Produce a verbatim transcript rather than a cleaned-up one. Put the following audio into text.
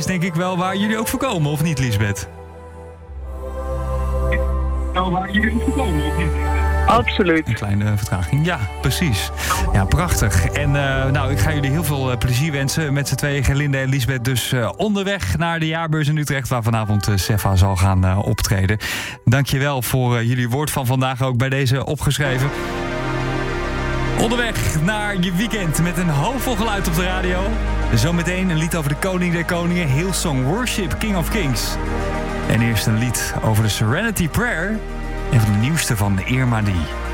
is denk ik wel waar jullie ook voor komen, of niet, Liesbeth? Nou, waar jullie ook voor komen, of niet? Absoluut. Een kleine vertraging. Ja, precies. Ja, prachtig. En uh, nou, ik ga jullie heel veel uh, plezier wensen met z'n tweeën, Gerlinde en Liesbeth. Dus uh, onderweg naar de jaarbeurs in Utrecht, waar vanavond uh, Sefa zal gaan uh, optreden. Dankjewel voor uh, jullie woord van vandaag, ook bij deze opgeschreven. Onderweg naar je weekend met een hoopvol geluid op de radio. Zometeen een lied over de koning der koningen, Hillsong Worship, King of Kings. En eerst een lied over de Serenity Prayer en van de nieuwste van Irma D.